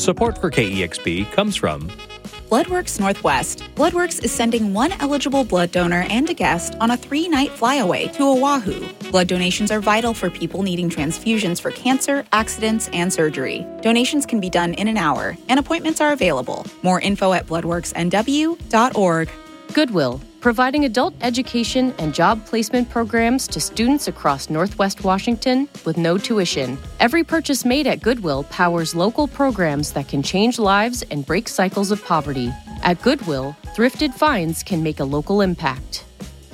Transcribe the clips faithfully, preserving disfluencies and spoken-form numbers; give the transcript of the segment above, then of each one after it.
Support for K E X P comes from Bloodworks Northwest. Bloodworks is sending one eligible blood donor and a guest on a three-night flyaway to Oahu. Blood donations are vital for people needing transfusions for cancer, accidents, and surgery. Donations can be done in an hour, and appointments are available. More info at bloodworks n w dot org. Goodwill, providing adult education and job placement programs to students across Northwest Washington with no tuition. Every purchase made at Goodwill powers local programs that can change lives and break cycles of poverty. At Goodwill, thrifted finds can make a local impact.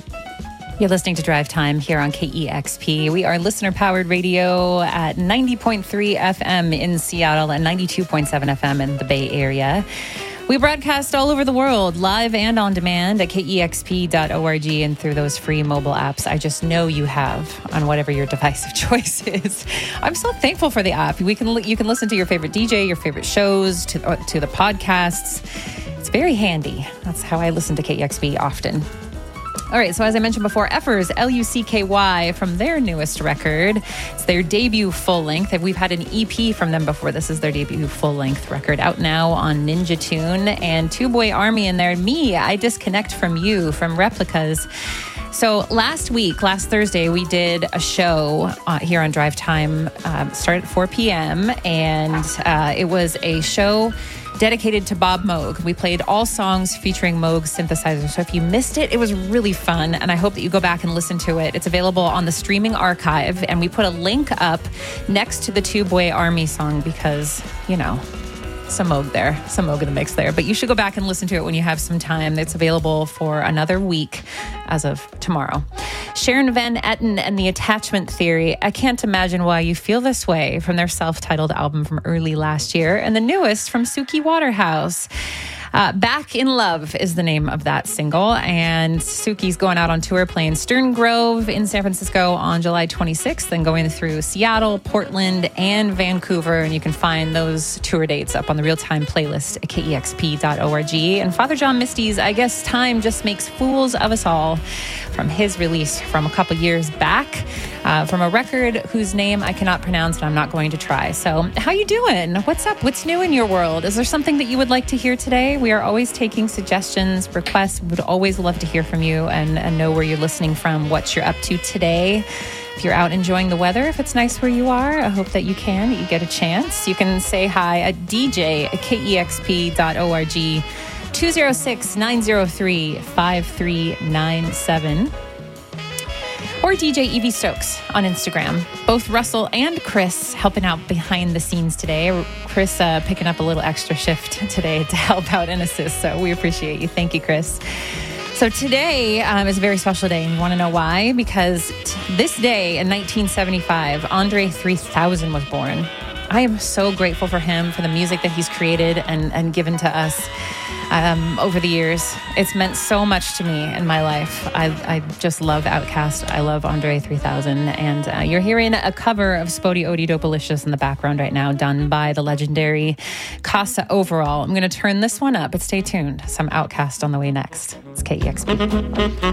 You're listening to Drive Time here on K E X P. We are listener-powered radio at ninety point three F M in Seattle and ninety-two point seven F M in the Bay Area. We broadcast all over the world, live and on demand at K E X P dot org and through those free mobile apps I just know you have on whatever your device of choice is. I'm so thankful for the app. We can You can listen to your favorite D J, your favorite shows, to, to the podcasts. It's very handy. That's how I listen to K E X P often. All right, so as I mentioned before, Effers, L U C K Y, from their newest record. It's their debut full-length. We've had an E P from them before. This is their debut full-length record, out now on Ninja Tune. And Two Boy Army in there. Me, I Disconnect From You, from Replicas. So last week, last Thursday, we did a show uh, here on Drive Time, um, started at four p.m., and uh, it was a show dedicated to Bob Moog. We played all songs featuring Moog's synthesizer. So if you missed it, it was really fun, and I hope that you go back and listen to it. It's available on the streaming archive, and we put a link up next to the Two Boy Army song because, you know, some Moog there, some Moog in the mix there. But you should go back and listen to it when you have some time. It's available for another week as of tomorrow. Sharon Van Etten and the Attachment Theory. I Can't Imagine Why You Feel This Way, from their self-titled album from early last year. And the newest from Suki Waterhouse. Uh, Back in Love is the name of that single, and Suki's going out on tour playing Stern Grove in San Francisco on July twenty-sixth, and going through Seattle, Portland, and Vancouver, and you can find those tour dates up on the real-time playlist at K E X P dot org. And Father John Misty's I Guess Time Just Makes Fools of Us All, from his release from a couple years back, uh, from a record whose name I cannot pronounce, and I'm not going to try. So how you doing? What's up? What's new in your world? Is there something that you would like to hear today? We are always taking suggestions, requests. We would always love to hear from you and, and know where you're listening from, what you're up to today. If you're out enjoying the weather, if it's nice where you are, I hope that you can, that you get a chance. You can say hi at D J at K E X P dot org, two oh six, nine oh three, five three nine seven. Or D J Evie Stokes on Instagram. Both Russell and Chris helping out behind the scenes today. Chris uh, picking up a little extra shift today to help out and assist, so we appreciate you. Thank you, Chris. So today um, is a very special day, and you want to know why? Because t- this day in nineteen seventy-five, Andre three thousand was born. I am so grateful for him, for the music that he's created and, and given to us um, over the years. It's meant so much to me in my life. I, I just love Outkast. I love Andre three thousand. And uh, you're hearing a cover of Spody Odie Dopalicious in the background right now, done by the legendary Casa Overall. I'm going to turn this one up, but stay tuned. Some Outkast on the way next. It's K E X P.